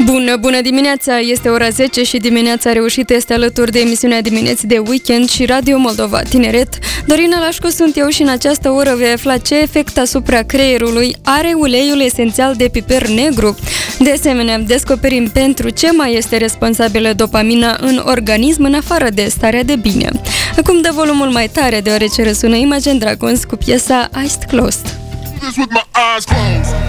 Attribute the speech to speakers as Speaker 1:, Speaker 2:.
Speaker 1: Bună dimineața! Este ora 10 și dimineața reușită este alături de emisiunea Dimineți de Weekend și Radio Moldova Tineret. Dorina Lașcu sunt eu și în această oră vei afla ce efect asupra creierului are uleiul esențial de piper negru. De asemenea, descoperim pentru ce mai este responsabilă dopamina în organism în afară de starea de bine. Acum dă volumul mai tare deoarece răsună Imagine Dragons cu piesa Eyes Closed.
Speaker 2: With my eyes closed.